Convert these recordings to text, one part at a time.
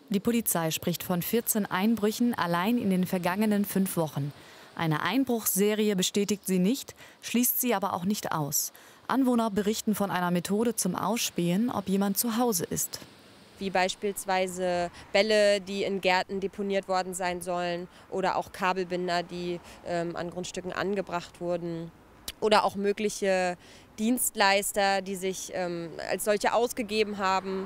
Die Polizei spricht von 14 Einbrüchen allein in den vergangenen 5 Wochen. Eine Einbruchsserie bestätigt sie nicht, schließt sie aber auch nicht aus. Anwohner berichten von einer Methode zum Ausspähen, ob jemand zu Hause ist. Wie beispielsweise Bälle, die in Gärten deponiert worden sein sollen, oder auch Kabelbinder, die an Grundstücken angebracht wurden. Oder auch mögliche Dienstleister, die sich als solche ausgegeben haben.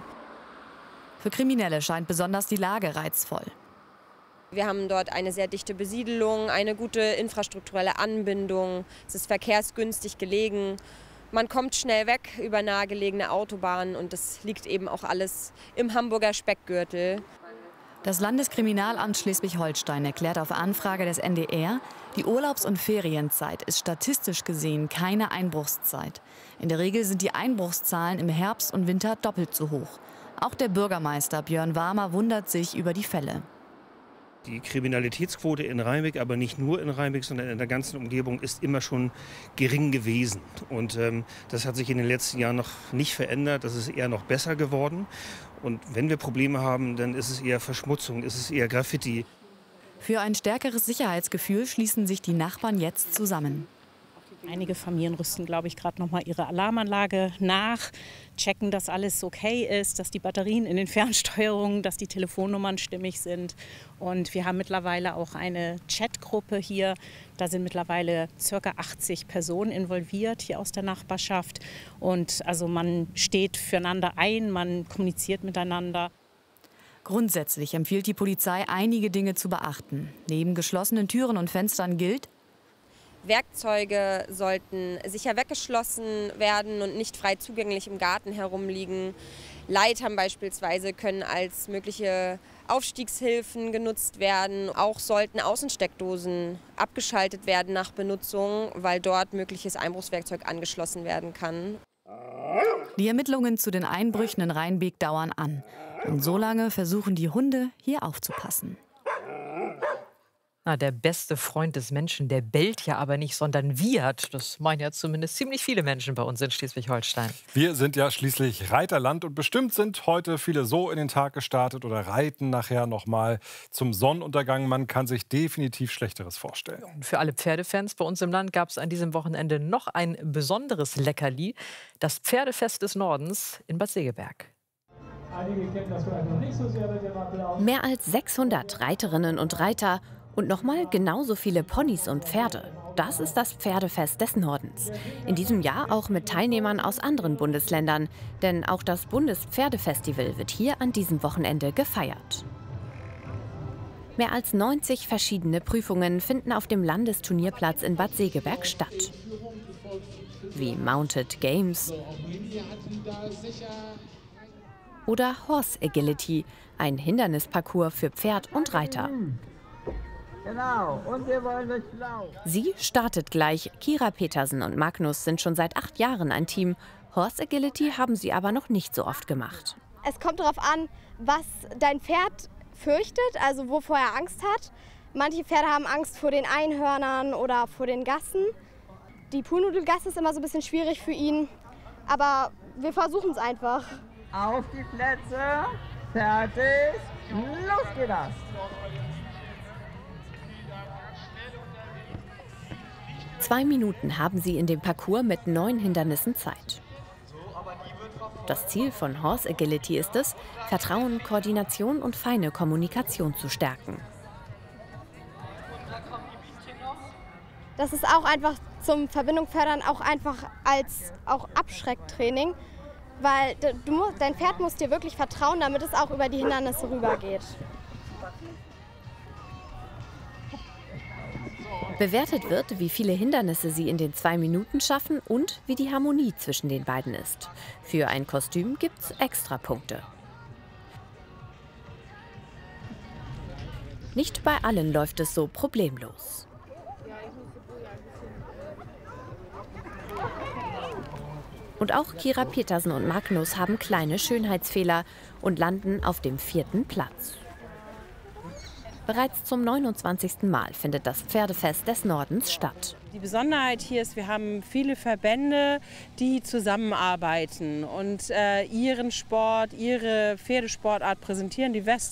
Für Kriminelle scheint besonders die Lage reizvoll. Wir haben dort eine sehr dichte Besiedelung, eine gute infrastrukturelle Anbindung. Es ist verkehrsgünstig gelegen. Man kommt schnell weg über nahegelegene Autobahnen und das liegt eben auch alles im Hamburger Speckgürtel. Das Landeskriminalamt Schleswig-Holstein erklärt auf Anfrage des NDR, die Urlaubs- und Ferienzeit ist statistisch gesehen keine Einbruchszeit. In der Regel sind die Einbruchszahlen im Herbst und Winter doppelt so hoch. Auch der Bürgermeister Björn Warmer wundert sich über die Fälle. Die Kriminalitätsquote in Reinbek, aber nicht nur in Reinbek, sondern in der ganzen Umgebung, ist immer schon gering gewesen. Und das hat sich in den letzten Jahren noch nicht verändert. Das ist eher noch besser geworden. Und wenn wir Probleme haben, dann ist es eher Verschmutzung, ist es eher Graffiti. Für ein stärkeres Sicherheitsgefühl schließen sich die Nachbarn jetzt zusammen. Einige Familien rüsten, glaube ich, gerade noch mal ihre Alarmanlage nach, checken, dass alles okay ist, dass die Batterien in den Fernsteuerungen, dass die Telefonnummern stimmig sind. Und wir haben mittlerweile auch eine Chatgruppe hier. Da sind mittlerweile ca. 80 Personen involviert hier aus der Nachbarschaft. Und also man steht füreinander ein, man kommuniziert miteinander. Grundsätzlich empfiehlt die Polizei, einige Dinge zu beachten. Neben geschlossenen Türen und Fenstern gilt: Werkzeuge sollten sicher weggeschlossen werden und nicht frei zugänglich im Garten herumliegen. Leitern beispielsweise können als mögliche Aufstiegshilfen genutzt werden. Auch sollten Außensteckdosen abgeschaltet werden nach Benutzung, weil dort mögliches Einbruchswerkzeug angeschlossen werden kann. Die Ermittlungen zu den Einbrüchen in Reinbek dauern an. Und solange versuchen die Hunde, hier aufzupassen. Na, der beste Freund des Menschen, der bellt ja aber nicht, sondern wiehert. Das meinen ja zumindest ziemlich viele Menschen bei uns in Schleswig-Holstein. Wir sind ja schließlich Reiterland und bestimmt sind heute viele so in den Tag gestartet oder reiten nachher noch mal zum Sonnenuntergang. Man kann sich definitiv Schlechteres vorstellen. Und für alle Pferdefans bei uns im Land gab es an diesem Wochenende noch ein besonderes Leckerli. Das Pferdefest des Nordens in Bad Segeberg. Mehr als 600 Reiterinnen und Reiter und nochmal genauso viele Ponys und Pferde. Das ist das Pferdefest des Nordens. In diesem Jahr auch mit Teilnehmern aus anderen Bundesländern. Denn auch das Bundespferdefestival wird hier an diesem Wochenende gefeiert. Mehr als 90 verschiedene Prüfungen finden auf dem Landesturnierplatz in Bad Segeberg statt. Wie Mounted Games oder Horse Agility, ein Hindernisparcours für Pferd und Reiter. Genau, und wir wollen durch Blau. Sie startet gleich. Kira Petersen und Magnus sind schon seit 8 Jahren ein Team. Horse Agility haben sie aber noch nicht so oft gemacht. Es kommt darauf an, was dein Pferd fürchtet, also wovor er Angst hat. Manche Pferde haben Angst vor den Einhörnern oder vor den Gassen. Die Poolnudelgasse ist immer so ein bisschen schwierig für ihn, aber wir versuchen es einfach. Auf die Plätze, fertig, los geht das! Zwei Minuten haben sie in dem Parcours mit 9 Hindernissen Zeit. Das Ziel von Horse Agility ist es, Vertrauen, Koordination und feine Kommunikation zu stärken. Das ist auch einfach zum Verbindung fördern, auch einfach als Abschrecktraining, weil dein Pferd muss dir wirklich vertrauen, damit es auch über die Hindernisse rübergeht. Bewertet wird, wie viele Hindernisse sie in den 2 Minuten schaffen und wie die Harmonie zwischen den beiden ist. Für ein Kostüm gibt's Extrapunkte. Nicht bei allen läuft es so problemlos. Und auch Kira Petersen und Magnus haben kleine Schönheitsfehler und landen auf dem 4. Platz. Bereits zum 29. Mal findet das Pferdefest des Nordens statt. Die Besonderheit hier ist, wir haben viele Verbände, die zusammenarbeiten und ihren Sport, ihre Pferdesportart präsentieren. Die West